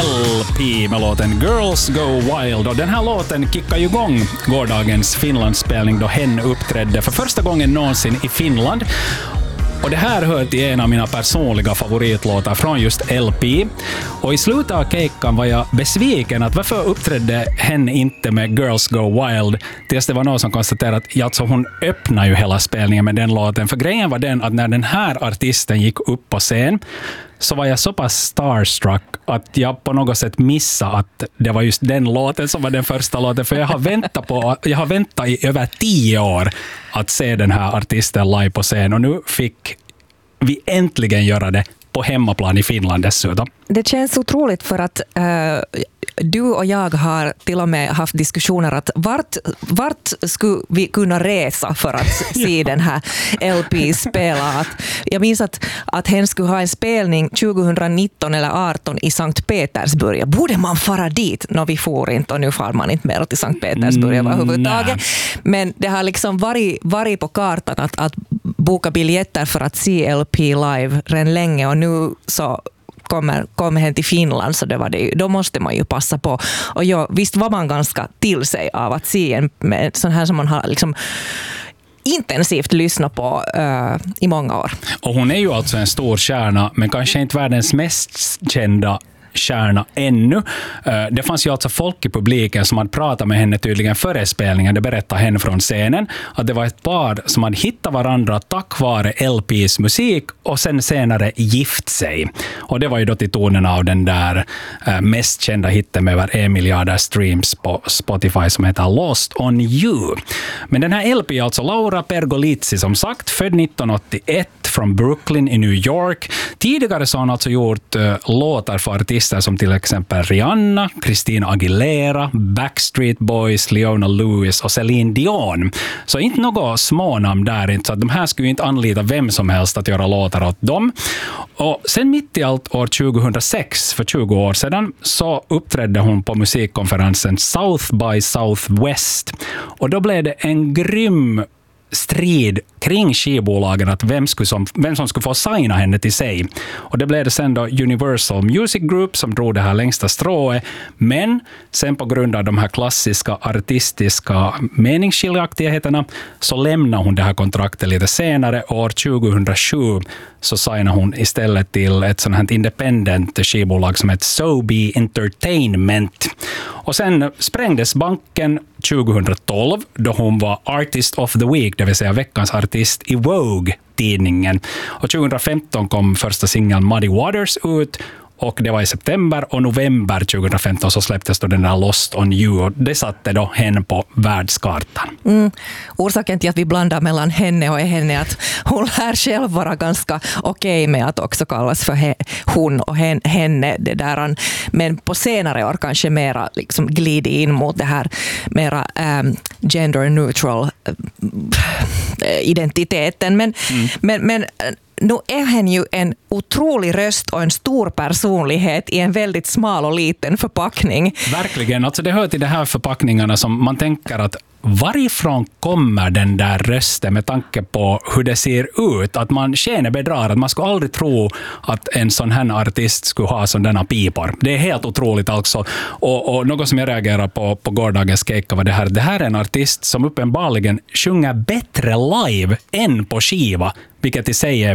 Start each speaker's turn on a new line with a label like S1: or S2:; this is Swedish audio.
S1: LP med låten Girls Go Wild. Och den här låten kickade ju igång gårdagens Finlandsspelning då hen uppträdde för första gången någonsin i Finland. Och det här hör till en av mina personliga favoritlåtar från just LP. Och i slutet av kejkan var jag besviken att varför uppträdde hen inte med Girls Go Wild, tills det var någon som konstaterade att alltså, hon öppnar ju hela spelningen med den låten. För grejen var den att när den här artisten gick upp på scen så var jag så pass starstruck att jag på något sätt missade att det var just den låten som var den första låten. För jag har väntat i över 10 år att se den här artisten live på scen. Och nu fick vi äntligen göra det på hemmaplan i Finland dessutom.
S2: Det känns otroligt för att du och jag har till och med haft diskussioner att vart skulle vi kunna resa för att se den här LP spela. Jag minns att hen skulle ha en spelning 2019 eller 2018 i Sankt Petersburg. Borde man fara dit? När vi får inte, och nu far man inte mer till Sankt Petersburg överhuvudtaget. Men det har liksom varit på kartan att boka biljetter för att se LP live redan länge, och nu så kommer hen till Finland, så då måste man ju passa på. Och visst var man ganska till sig av att se en sån här som man har liksom intensivt lyssnat på i många år. Och
S1: hon är ju alltså en stor stjärna, men kanske inte världens mest kända stjärna ännu. Det fanns ju alltså folk i publiken som hade pratat med henne tydligen före spelningen. Det berättade henne från scenen att det var ett par som hade hittat varandra tack vare LPs musik och sen senare gift sig. Och det var ju då till tonerna av den där mest kända hitten med över 1 miljard streams på Spotify som heter Lost on You. Men den här LP är alltså Laura Pergolizzi, som sagt, född 1981 från Brooklyn i New York. Tidigare så har hon alltså gjort låtar för artister som till exempel Rihanna, Christina Aguilera, Backstreet Boys, Leona Lewis och Celine Dion. Så inte något smånamn där, inte, så att de här skulle inte anlita vem som helst att göra låtar åt dem. Och sen mitt i allt år 2006, för 20 år sedan, så uppträdde hon på musikkonferensen South by Southwest. Och då blev det en grym strid kring skivbolagen att vem som skulle få signa henne till sig. Och det blev det sen då Universal Music Group som drog det här längsta strået. Men sen på grund av de här klassiska artistiska meningsskiljaktigheterna så lämnade hon det här kontraktet lite senare. År 2007 så signade hon istället till ett sånt här independent skivbolag som heter Sobe Entertainment. Och sen sprängdes banken 2012 då hon var Artist of the Week, det vill säga veckans artist i Vogue-tidningen. Och 2015 kom första singeln Muddy Waters ut, och det var i september, och november 2015 så släpptes då den där Lost on You, och det satte då henne på världskartan.
S2: Orsaken till att vi blandar mellan henne och henne är att hon lär själv vara ganska okej med att också kallas för hon och henne. Det där. Men på senare år kanske mera liksom glider in mot det här mera gender neutral identiteten. Men nu är han ju en otrolig röst och en stor personlighet i en väldigt smal och liten förpackning.
S1: Verkligen, alltså det hör till de här förpackningarna som man tänker att varifrån kommer den där rösten med tanke på hur det ser ut? Att man känner bedrar, att man skulle aldrig tro att en sån här artist skulle ha sådana pipor. Det är helt otroligt alltså. Och något som jag reagerar på gårdagens kejka var det här är en artist som uppenbarligen sjunger bättre live än på skiva, vilket i sig är